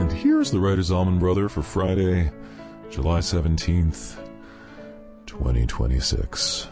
And here's the Writer's Almond Brother for Friday, July 17th, 2026.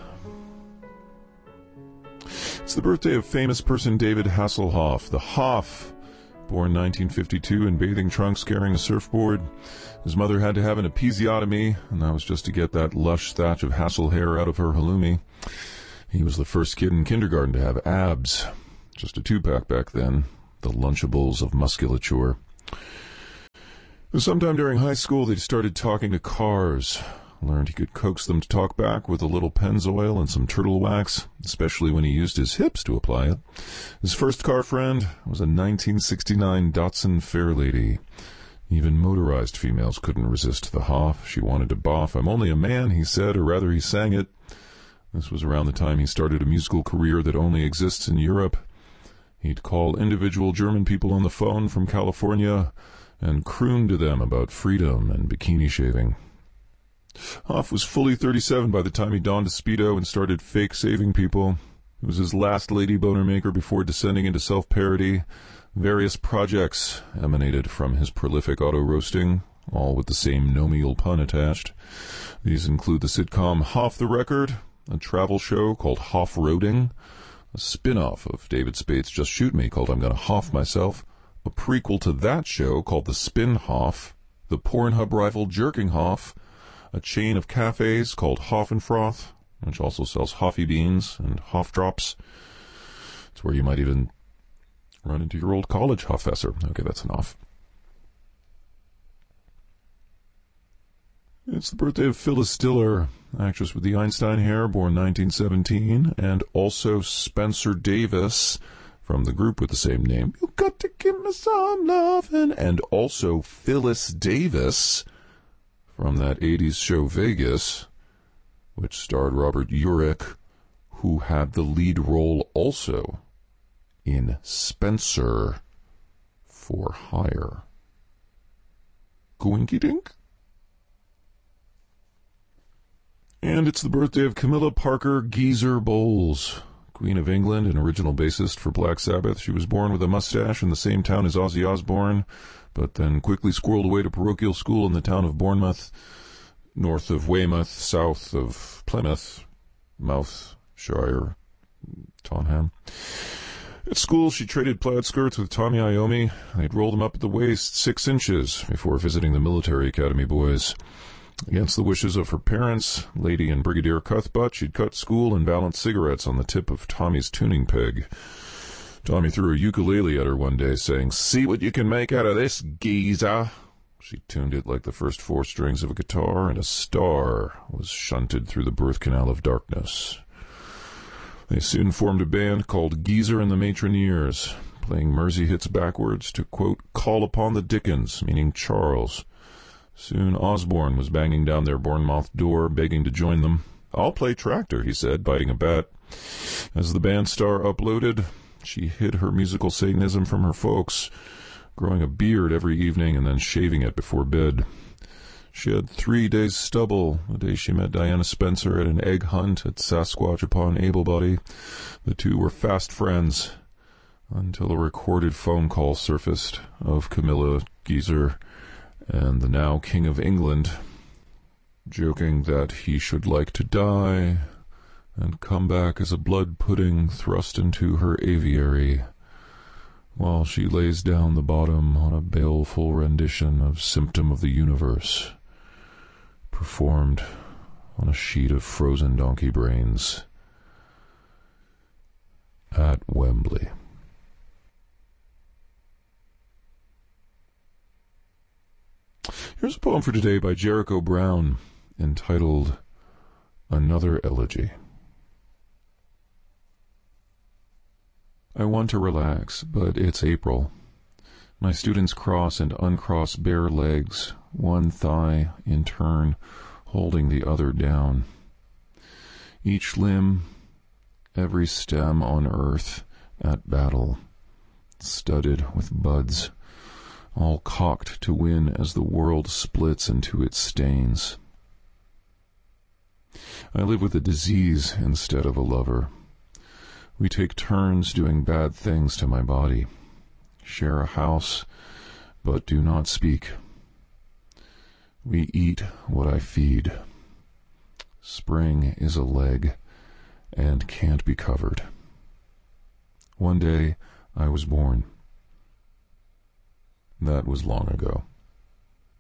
It's the birthday of famous person David Hasselhoff. The Hoff, born 1952 in bathing trunks carrying a surfboard. His mother had to have an episiotomy, and that was just to get that lush thatch of Hassel hair out of her halloumi. He was the first kid in kindergarten to have abs. Just a two-pack back then. The Lunchables of musculature. Sometime during high school, they started talking to cars. Learned he could coax them to talk back with a little Pennzoil and some turtle wax, especially when he used his hips to apply it. His first car friend was a 1969 Datsun Fairlady. Even motorized females couldn't resist the Hoff. She wanted to boff. "I'm only a man," he said, or rather he sang it. This was around the time he started a musical career that only exists in Europe. He'd call individual German people on the phone from California and croon to them about freedom and bikini shaving. Hoff was fully 37 by the time he donned a Speedo and started fake saving people. It was his last lady boner maker before descending into self-parody. Various projects emanated from his prolific auto-roasting, all with the same nomial pun attached. These include the sitcom Hoff the Record, a travel show called Hoff-Roading, a spin-off of David Spade's Just Shoot Me called I'm Gonna Hoff Myself, a prequel to that show called The Spin Hoff, the Pornhub rival Jerking Hoff, a chain of cafes called Hoff and Froth, which also sells Hoffy beans and Hoff drops. It's where you might even run into your old college Hoffesser. Okay, that's enough. It's the birthday of Phyllis Diller, actress with the Einstein hair, born 1917, and also Spencer Davis from the group with the same name. You got to give me some lovin'. And also Phyllis Davis from that 80s show Vegas, which starred Robert Urich, who had the lead role also in Spencer for Hire. Goinky-dink. And it's the birthday of Camilla Parker Geezer Bowles, Queen of England and original bassist for Black Sabbath. She was born with a mustache in the same town as Ozzy Osbourne, but then quickly squirreled away to parochial school in the town of Bournemouth, north of Weymouth, south of Plymouth, Mouthshire, Tonham. At school, she traded plaid skirts with Tommy Iommi. They'd roll them up at the waist 6 inches before visiting the military academy boys. Against the wishes of her parents, Lady and Brigadier Cuthbutt, she'd cut school and balance cigarettes on the tip of Tommy's tuning peg. Tommy threw a ukulele at her one day, saying, "See what you can make out of this, geezer." She tuned it like the first 4 strings of a guitar, and a star was shunted through the birth canal of darkness. They soon formed a band called Geezer and the Matroneers, playing Mersey hits backwards to, quote, call upon the Dickens, meaning Charles. Soon Osborne was banging down their Bournemouth door, begging to join them. "I'll play tractor," he said, biting a bat. As the band star uploaded, she hid her musical Satanism from her folks, growing a beard every evening and then shaving it before bed. She had 3 days stubble the day she met Diana Spencer at an egg hunt at Sasquatch upon Ablebody. The two were fast friends until a recorded phone call surfaced of Camilla Geezer and the now King of England, joking that he should like to die and come back as a blood pudding thrust into her aviary, while she lays down the bottom on a baleful rendition of Symptom of the Universe, performed on a sheet of frozen donkey brains at Wembley. Here's a poem for today by Jericho Brown, entitled Another Elegy. I want to relax, but it's April. My students cross and uncross bare legs, one thigh in turn, holding the other down. Each limb, every stem on earth at battle, studded with buds, all cocked to win as the world splits into its stains. I live with a disease instead of a lover. We take turns doing bad things to my body, share a house, but do not speak. We eat what I feed. Spring is a leg and can't be covered. One day I was born. That was long ago.